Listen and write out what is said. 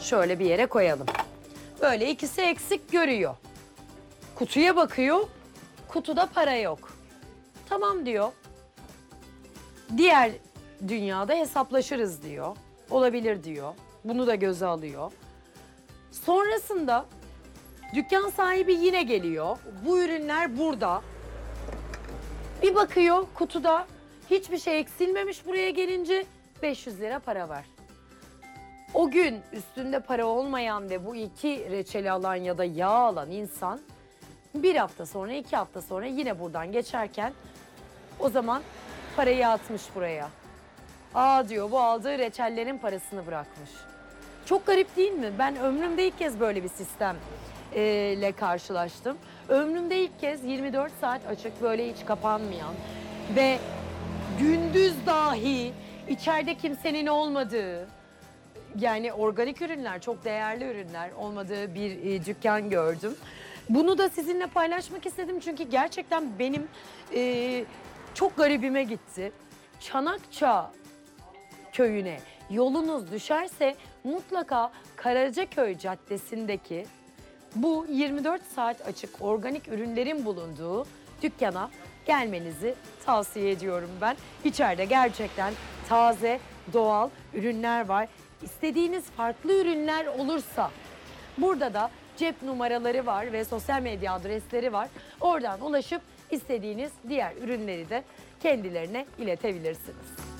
Şöyle bir yere koyalım. Böyle ikisi eksik görüyor. Kutuya bakıyor. Kutuda para yok. Tamam diyor. Diğer dünyada hesaplaşırız diyor. Olabilir diyor. Bunu da göze alıyor. Sonrasında dükkan sahibi yine geliyor. Bu ürünler burada. Bir bakıyor kutuda hiçbir şey eksilmemiş, buraya gelince 500 lira para var. O gün üstünde para olmayan ve bu iki reçeli alan ya da yağ alan insan bir hafta sonra, 2 hafta sonra yine buradan geçerken o zaman parayı atmış buraya. Aa diyor, bu aldığı reçellerin parasını bırakmış. Çok garip değil mi? Ben ömrümde ilk kez böyle bir sistemle karşılaştım. Ömrümde ilk kez 24 saat açık, böyle hiç kapanmayan ve gündüz dahi içeride kimsenin olmadığı, yani organik ürünler, çok değerli ürünler olmadığı bir dükkan gördüm. Bunu da sizinle paylaşmak istedim çünkü gerçekten benim çok garibime gitti. Çanakça köyüne yolunuz düşerse mutlaka Karacaköy Caddesi'ndeki bu 24 saat açık organik ürünlerin bulunduğu dükkana gelmenizi tavsiye ediyorum ben. İçeride gerçekten taze, doğal ürünler var. İstediğiniz farklı ürünler olursa burada da cep numaraları var ve sosyal medya adresleri var. Oradan ulaşıp istediğiniz diğer ürünleri de kendilerine iletebilirsiniz.